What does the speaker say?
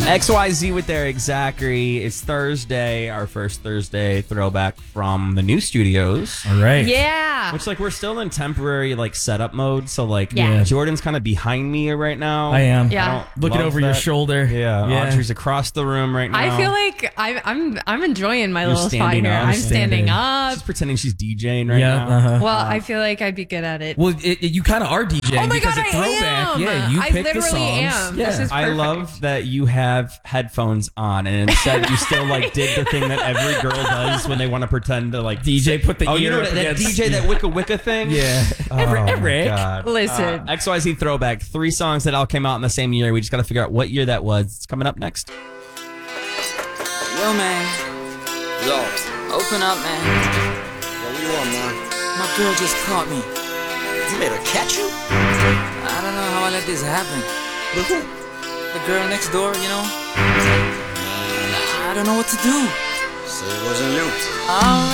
XYZ with Eric Zachary. It's Thursday, our first Thursday throwback from the new studios. All right. Yeah. Which, like, we're still in temporary, like, setup mode. So, like, Yeah. Jordan's kind of behind me right now. I am. Yeah. I don't Looking love over your that. shoulder. Yeah. Audrey's across the room right now. I feel like I'm enjoying my You're little spot standing here. up. I'm Standing. standing up. She's pretending she's DJing right Yeah. now. Well, I feel like I'd be good at it. Well, you kind of are DJing Oh my because God, it's throwback. I am. Yeah, you I pick the literally songs. am. Yeah. This is I perfect. love that you have headphones on, and instead you still like did the thing that every girl does when they want to pretend to like DJ put the oh, you ear know up that against- DJ, that Wicca Wicca thing. Yeah. Oh, Eric. my God. Listen. XYZ throwback. 3 songs that all came out in the same year. We just got to figure out what year that was. It's coming up next. Yo, man. Yo, Open up, man. what do you want, man? My girl just caught me. You made her catch you? I don't know how I let this happen. With who? The girl next door, you know? I don't know what to do. So it wasn't you. Alright.